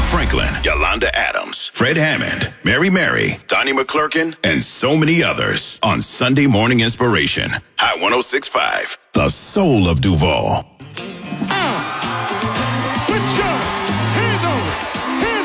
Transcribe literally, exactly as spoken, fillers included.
Kirk Franklin, Yolanda Adams, Fred Hammond, Mary Mary, Donnie McClurkin, and so many others on Sunday Morning Inspiration. Hot one oh six point five, the soul of Duval.